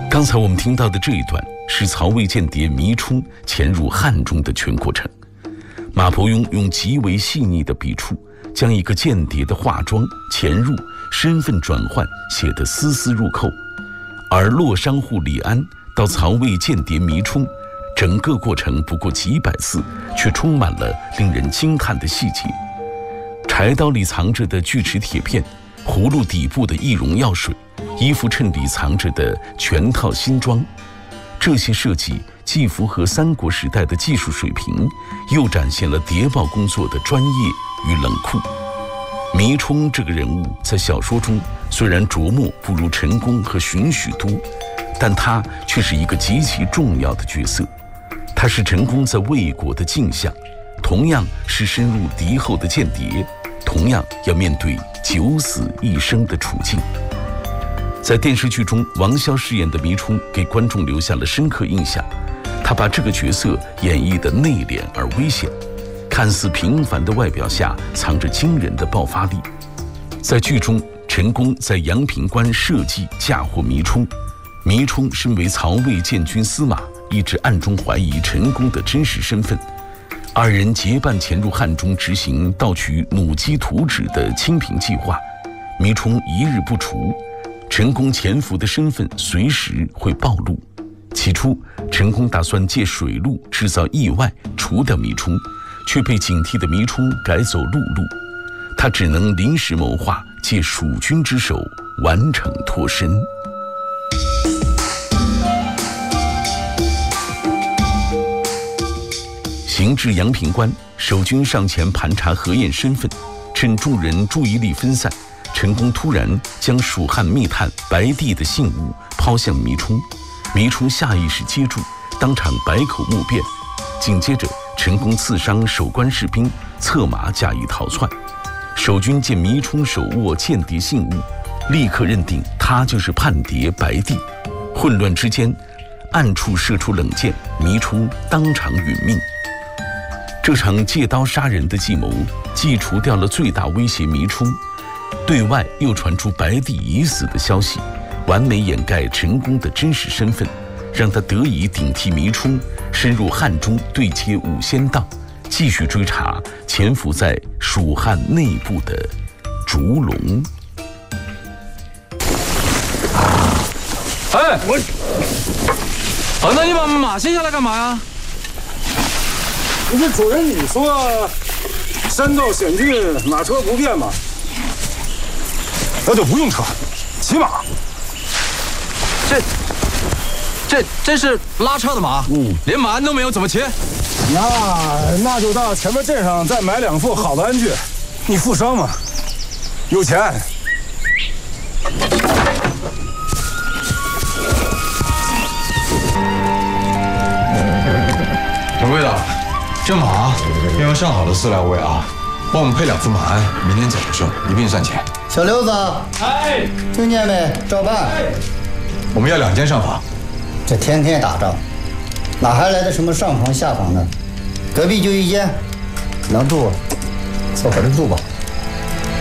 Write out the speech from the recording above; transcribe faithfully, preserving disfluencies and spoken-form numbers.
刚才我们听到的这一段是曹魏间谍糜冲潜入汉中的全过程。马伯庸用极为细腻的笔触，将一个间谍的化妆、潜入、身份转换写得丝丝入扣。而洛商户李安到曹魏间谍糜冲，整个过程不过几百字，却充满了令人惊叹的细节。柴刀里藏着的锯齿铁片，葫芦底部的易溶药水，衣服衬里藏着的全套新装，这些设计既符合三国时代的技术水平，又展现了谍报工作的专业与冷酷。糜冲这个人物在小说中虽然着墨不如陈宫和荀许多，但他却是一个极其重要的角色。他是陈宫在魏国的镜像，同样是深入敌后的间谍，同样要面对九死一生的处境。在电视剧中，王骁饰演的糜冲给观众留下了深刻印象。他把这个角色演绎得内敛而危险，看似平凡的外表下藏着惊人的爆发力。在剧中，陈宫在阳平关设计嫁祸糜冲，糜冲身为曹魏建军司马，一直暗中怀疑陈宫的真实身份。二人结伴潜入汉中，执行盗取弩机图纸的清平计划。糜冲一日不除，陈宫潜伏的身份随时会暴露。起初，陈宫打算借水路制造意外，除掉糜冲，却被警惕的糜冲改走陆路，他只能临时谋划，借蜀军之手完成脱身。行至阳平关，守军上前盘查何晏身份，趁众人注意力分散，陈宫突然将蜀汉密探白帝的信物抛向糜冲，糜冲下意识接住，当场百口莫辩。紧接着，陈宫刺伤守关士兵，策马假意逃窜。守军见糜冲手握间谍信物，立刻认定他就是叛谍白帝。混乱之间，暗处射出冷箭，糜冲当场殒命。这场借刀杀人的计谋，既除掉了最大威胁糜冲，对外又传出白帝已死的消息，完美掩盖陈宫的真实身份，让他得以顶替糜冲，深入汉中对接五仙道，继续追查潜伏在蜀汉内部的烛龙。 哎，我，啊，那你把马卸下来干嘛呀？ 不是主人，你说山道险峻，马车不便吗？那就不用车，骑马。 这、这、这是拉车的马，嗯，连马鞍都没有，怎么骑？ 那那就到前面镇上再买两副好的鞍具。你富商嘛，有钱。 掌柜的，这马要用上好的饲料喂啊，帮我们配两副马鞍，明天早上一并算钱。 小刘子，哎，听见没？照办。 我们要两间上房。 这天天打仗，哪还来的什么上房下房呢？隔壁就一间，能住，凑合着住吧。